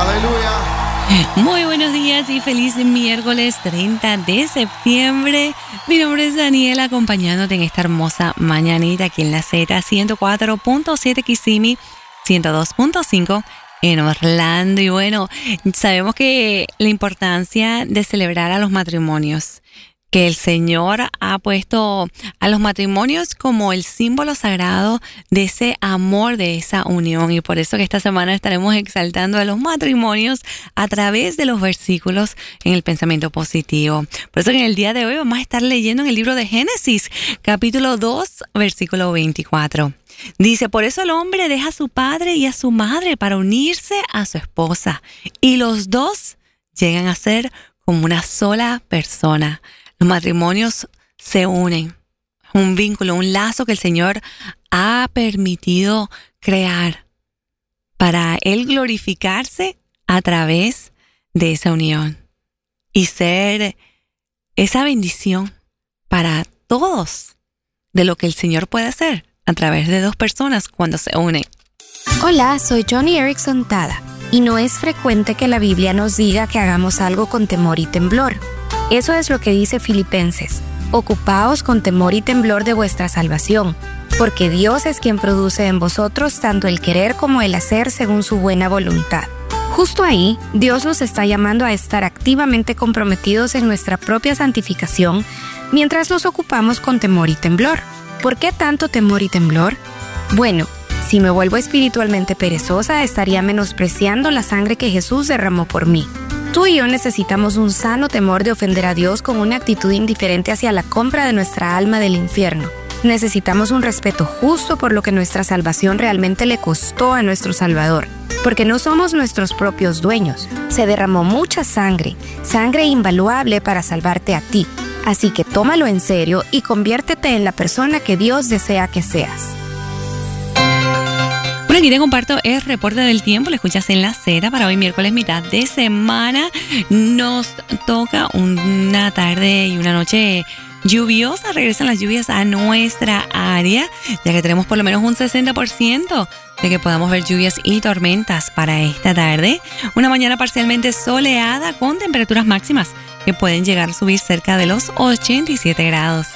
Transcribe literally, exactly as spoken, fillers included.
Aleluya. Muy buenos días y feliz miércoles treinta de septiembre. Mi nombre es Daniela, acompañándote en esta hermosa mañanita aquí en la Z ciento cuatro punto siete Kissimmee, ciento dos punto cinco en Orlando. Y bueno, sabemos que la importancia de celebrar a los matrimonios, que el Señor ha puesto a los matrimonios como el símbolo sagrado de ese amor, de esa unión. Y por eso que esta semana estaremos exaltando a los matrimonios a través de los versículos en el pensamiento positivo. Por eso que en el día de hoy vamos a estar leyendo en el libro de Génesis, capítulo dos, versículo veinticuatro. Dice, por eso el hombre deja a su padre y a su madre para unirse a su esposa, y los dos llegan a ser como una sola persona. Los matrimonios se unen, un vínculo, un lazo que el Señor ha permitido crear para Él glorificarse a través de esa unión y ser esa bendición para todos de lo que el Señor puede hacer a través de dos personas cuando se unen. Hola, soy Johnny Erickson Tada, y no es frecuente que la Biblia nos diga que hagamos algo con temor y temblor. Eso es lo que dice Filipenses. Ocupaos con temor y temblor de vuestra salvación, porque Dios es quien produce en vosotros tanto el querer como el hacer según su buena voluntad. Justo ahí, Dios nos está llamando a estar activamente comprometidos en nuestra propia santificación mientras nos ocupamos con temor y temblor. ¿Por qué tanto temor y temblor? Bueno, si me vuelvo espiritualmente perezosa, estaría menospreciando la sangre que Jesús derramó por mí. Tú y yo necesitamos un sano temor de ofender a Dios con una actitud indiferente hacia la compra de nuestra alma del infierno. Necesitamos un respeto justo por lo que nuestra salvación realmente le costó a nuestro Salvador, porque no somos nuestros propios dueños. Se derramó mucha sangre, sangre invaluable para salvarte a ti. Así que tómalo en serio y conviértete en la persona que Dios desea que seas. Por aquí te comparto el reporte del tiempo, lo escuchas en la Z para hoy miércoles mitad de semana. Nos toca una tarde y una noche lluviosa, regresan las lluvias a nuestra área, ya que tenemos por lo menos un sesenta por ciento de que podamos ver lluvias y tormentas para esta tarde. Una mañana parcialmente soleada con temperaturas máximas que pueden llegar a subir cerca de los ochenta y siete grados.